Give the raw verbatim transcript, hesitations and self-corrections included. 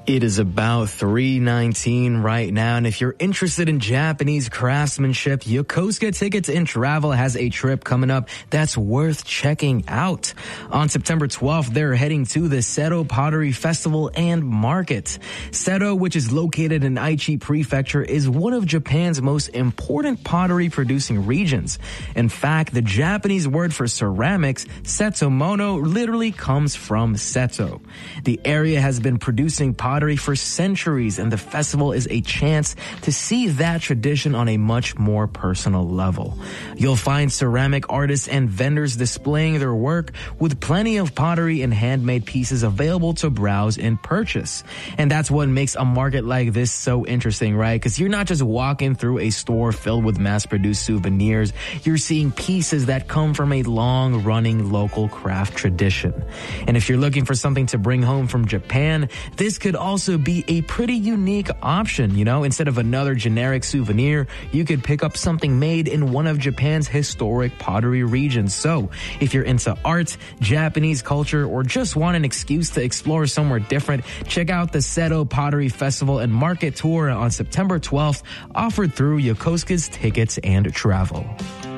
It is about three nineteen right now, and if you're interested in Japanese craftsmanship, Yokosuka Tickets and Travel has a trip coming up that's worth checking out. On September twelfth, they're heading to the Seto Pottery Festival and Market. Seto, which is located in Aichi Prefecture, is one of Japan's most important pottery-producing regions. In fact, the Japanese word for ceramics, setsumono, literally comes from Seto. The area has been producing pottery pottery for centuries, and the festival is a chance to see that tradition on a much more personal level. You'll find ceramic artists and vendors displaying their work with plenty of pottery and handmade pieces available to browse and purchase. And that's what makes a market like this so interesting, right? Because you're not just walking through a store filled with mass-produced souvenirs. You're seeing pieces that come from a long-running local craft tradition. And if you're looking for something to bring home from Japan, this could also be a pretty unique option. You know, instead of another generic souvenir, you could pick up something made in one of Japan's historic pottery regions. So if you're into art, Japanese culture, or just want an excuse to explore somewhere different, check out the Seto Pottery Festival and Market Tour on September twelfth, offered through Yokosuka's Tickets and Travel.